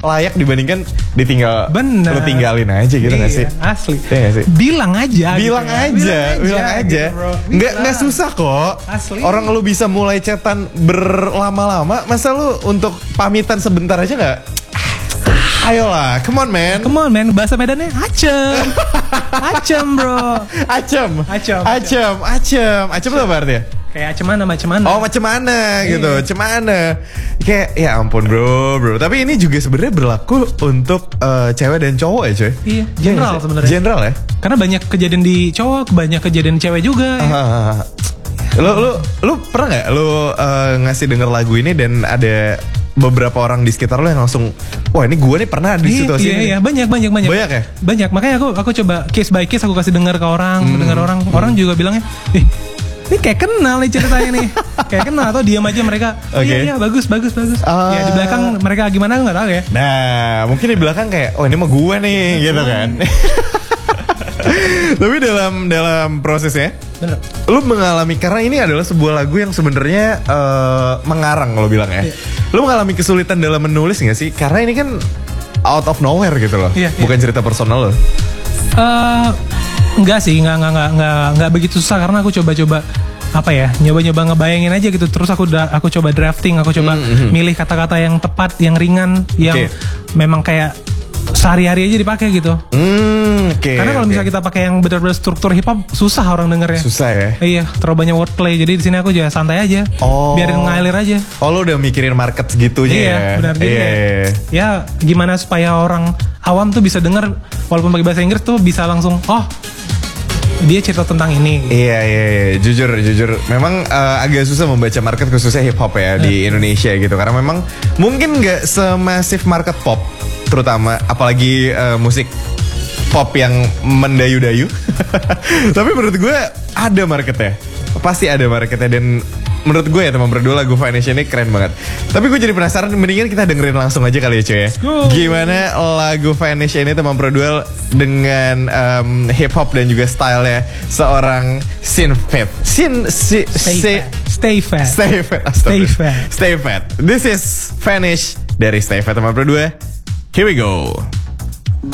layak dibandingkan ditinggal. Bener. Lu tinggalin aja gitu nggak sih? Asli. Iya nggak sih? Bilang aja. Bilang aja. Gitu, bro. Nggak susah kok. Asli. Orang lu bisa mulai chatan berlama-lama, masa lu untuk pamitan sebentar aja nggak? Ayolah, come on man. Come on man, bahasa Medannya acem. Acem bro. Acem. Acem. Acem itu apa artinya? Kayak macam mana? Oh macam mana gitu, macam mana? Kayak ya ampun bro. Tapi ini juga sebenarnya berlaku untuk cewek dan cowok ya cuy. Iya, general sebenarnya. General ya. Karena banyak kejadian di cowok, banyak kejadian cewek juga. Ya. Lu pernah nggak lu ngasih denger lagu ini dan ada beberapa orang di sekitar lu yang langsung, wah ini gue nih pernah di situasi ini. Iya, banyak. Banyak ya? Banyak, makanya aku coba case by case aku kasih dengar ke orang, orang juga bilangnya, ini kayak kenal nih ceritanya nih. Kayak kenal atau diam aja mereka. Oh iya bagus. Ya di belakang mereka gimana nggak tahu ya. Nah mungkin di belakang kayak oh ini mah gue nih gitu kan. Tapi dalam prosesnya bener. Lu mengalami, karena ini adalah sebuah lagu yang sebenarnya mengarang lo bilang ya. Lu mengalami kesulitan dalam menulis gak sih? Karena ini kan out of nowhere gitu loh. Bukan cerita personal lo. Enggak sih, enggak begitu susah karena aku coba-coba apa ya, nyoba-nyoba ngebayangin aja gitu. Terus aku coba drafting, aku coba milih kata-kata yang tepat, yang ringan, yang memang kayak sehari-hari aja dipakai gitu. Karena kalau misalnya kita pakai yang benar-benar struktur hip hop susah orang dengernya. Susah ya. Iya, terlalu banyak wordplay. Jadi di sini aku juga santai aja. Biarin ngalir aja. Oh, lo udah mikirin market segitunya ya. Iya, benar. Ya, gimana supaya orang awam tuh bisa denger walaupun pakai bahasa Inggris tuh bisa langsung dia cerita tentang ini. Iya. Jujur. Memang agak susah membaca market khususnya hip hop ya di Indonesia gitu. Karena memang mungkin nggak semasif market pop, terutama apalagi musik pop yang mendayu-dayu. Tapi menurut gue ada marketnya. Pasti ada marketnya. Dan menurut gue ya teman berdua lagu Financial ini keren banget. Tapi gue jadi penasaran, mendingan kita dengerin langsung aja kali ya cuy ya. Gimana lagu Financial ini teman berdua dengan hip hop dan juga stylenya seorang Stay Fat. This is Vanish dari Stay Fat teman berdua. Here we go.